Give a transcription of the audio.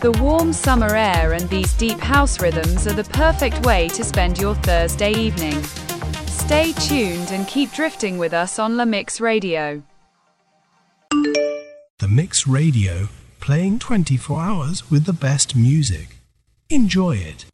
The warm summer air and these deep house rhythms are the perfect way to spend your Thursday evening. Stay tuned and keep drifting with us on La Mix Radio. The Mix Radio, playing 24 hours with the best music. Enjoy it.